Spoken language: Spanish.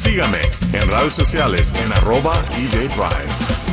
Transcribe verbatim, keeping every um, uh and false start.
Sígame en redes sociales en arroba D J Drive.